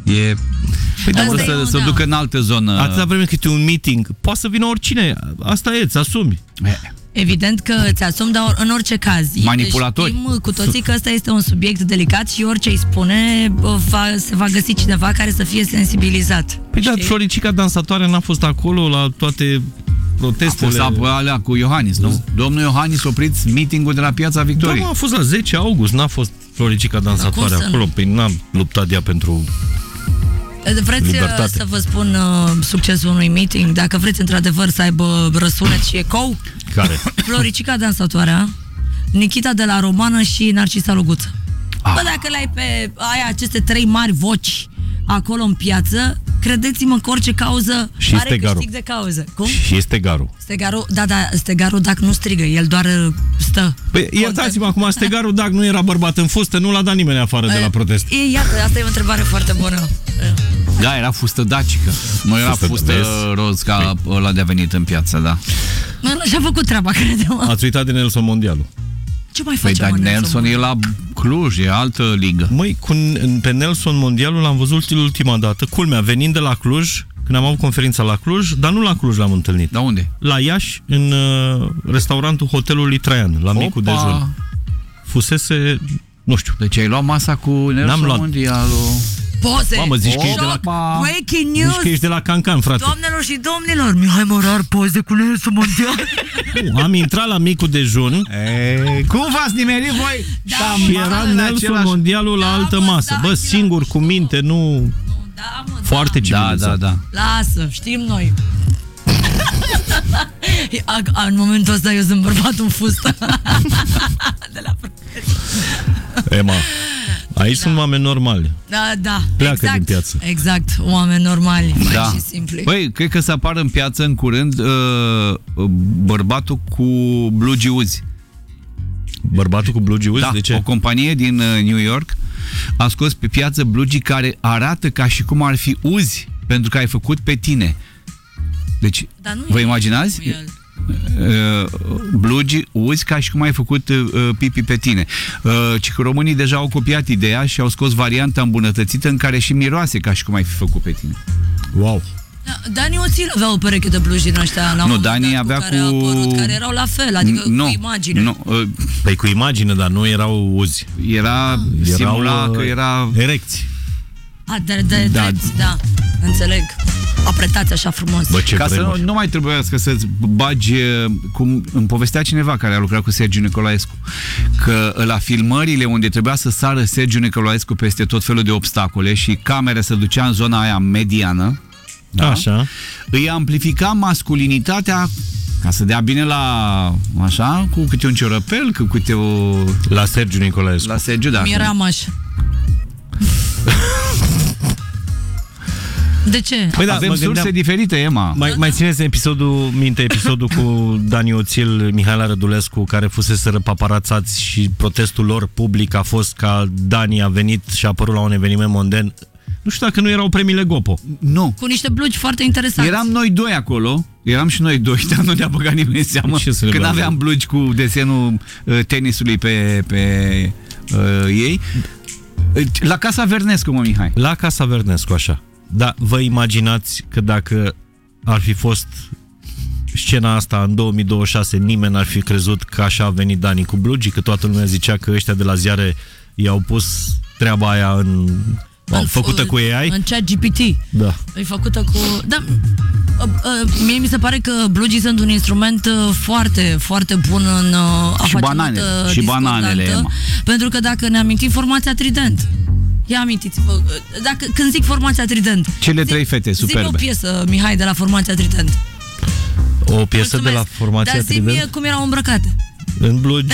E... Păi da, să ducă în altă zonă. Atâta vreme cât e un meeting, poate să vină oricine. Asta e, îți asumi. Evident că ți-asumi, dar în orice caz. Manipulatori. Știm cu toții că ăsta este un subiect delicat și orice îi spune, se va găsi cineva care să fie sensibilizat. Păi da, Floricica dansatoare n-a fost acolo la toate protestele. A fost alea cu Iohannis, nu? Domnul Iohannis, opriți meeting-ul de la Piața Victoriei. Da, a fost la 10 august, n-a fost Floricica dansatoare acolo. Păi n-a luptat ea pentru... Vreți libertate. să vă spun succesul unui meeting? Dacă vreți într-adevăr să aibă răsunet și ecou? Care? Floricica dansatoarea, Nikita de la Romană și Narcisa Luguță. Bă, dacă le-ai pe aceste 3 mari voci acolo în piață, credeți-mă că orice cauză și are câștig de cauză. Cum? Și Stegaru. Stegaru, da, Stegaru dacă nu strigă, el doar stă. Păi iertați-mă acum, Stegaru dacă nu era bărbat în fustă, nu l-a dat nimeni afară de la protest. Iată, asta e o întrebare foarte bună. Da, era fustă dacică. Nu era fustă roz ca ăla de-a venit în piață, da. Și-a făcut treaba, credem. Ați uitat de Nelson Mondialul. Ce mai face, dar Nelson e la Cluj, e altă ligă. Măi, pe Nelson Mondialul l-am văzut ultima dată, culmea, venind de la Cluj, când am avut conferința la Cluj, dar nu la Cluj l-am întâlnit. Da unde? La Iași, în restaurantul Hotelului Traian, la micul dejun. Fusese, nu știu. Deci ai luat masa cu Nelson Mondialul. Poze! Mamă, zici că ești de la... Breaking news! Zici că ești de la Cancan, frate. Doamnelor și domnilor, Mihai Morar, poze cu Nelson Mondial. Am intrat la micul dejun. Cum v-ați nimerit voi? Și era Nelson Mondialul la altă masă. Bă, singur, cu minte, nu... Foarte civilizat. Da. Lasă, știm noi. În momentul ăsta eu sunt bărbatul în fustă. De la Emma, aici sunt oameni normali. Da. Pleacă din piață. Exact, oameni normali. Da. Și simpli. Băi, cred că să apară în piață în curând bărbatul cu blugi uzi. Bărbatul cu blugi uzi? Da, de ce? o companie din New York a scos pe piață blugii care arată ca și cum ar fi uzi pentru că ai făcut pe tine. Deci, vă imaginați? Blugi uzi ca și cum ai făcut pipi pe tine. Ci că românii deja au copiat ideea și au scos varianta îmbunătățită în care și miroase ca și cum ai fi făcut pe tine. Wow! Dani Oțil avea o pereche de blugi din ăștia. Nu, Dani avea care erau la fel, adică cu imagine. Nu, păi cu imagine, dar nu erau uzi. Simula că era... erecți. Da, înțeleg. Apretați așa frumos. Bă, ca să nu mai trebuiască să-ți bagi, cum îmi povestea cineva care a lucrat cu Sergiu Nicolaescu, că la filmările unde trebuia să sară Sergiu Nicolaescu peste tot felul de obstacole și camera se ducea în zona aia mediană, da? Așa. Îi amplifica masculinitatea ca să dea bine la, așa, cu câte un ciorăpel, cu câte o... La Sergiu Nicolaescu. La Sergiu, da. Miramaș. De ce? Păi da, avem surse diferite, Emma. Mai țineți episodul cu Dani Oțil, Mihaela Rădulescu, care fuseseră paparațați și protestul lor public a fost că Dani a venit și a apărut la un eveniment monden. Nu știu dacă nu erau premiile Gopo. Nu. Cu niște blugi foarte interesanți. Eram noi doi acolo. Eram și noi doi, dar nu ne-a băgat nimeni în seamă. Când aveam blugi cu desenul tenisului pe ei. La Casa Vernescu, mă, Mihai. La Casa Vernescu, așa. Da, vă imaginați că dacă ar fi fost scena asta în 2026, nimeni n-ar fi crezut că așa a venit Dani cu blugii, că toată lumea zicea că ăștia de la ziare i-au pus treaba aia făcută cu AI? În ChatGPT. Da. E făcută cu... Da, mie mi se pare că blugii sunt un instrument foarte, foarte bun în a face bananele. Pentru că dacă ne amintim formația Trident, ia amintiți-vă, când zic formația Trident, cele 3 fete superbe. Zi-mi o piesă, Mihai, de la formația Trident. O piesă de la formația Trident? Dar zi-mi cum erau îmbrăcate. În blugi...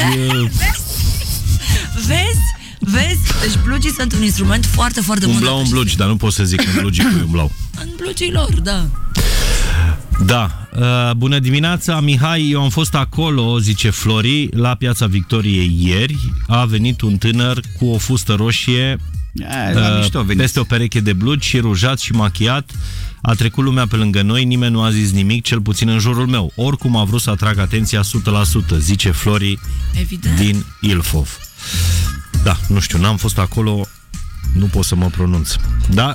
Vezi? Deci blugii sunt un instrument foarte, foarte bun. Umblau în blugi, dar nu pot să zic în blugii cu umblau. În blugii lor, da. Da. Bună dimineața, Mihai, eu am fost acolo, zice Flori, la Piața Victoriei ieri. A venit un tânăr cu o fustă roșie peste o pereche de blugi și rujat și machiat. A trecut lumea pe lângă noi, nimeni nu a zis nimic, cel puțin în jurul meu. Oricum a vrut să atrag atenția 100%, zice Flori. Evident. Din Ilfov. Da, nu știu, n-am fost acolo, nu pot să mă pronunț. Da,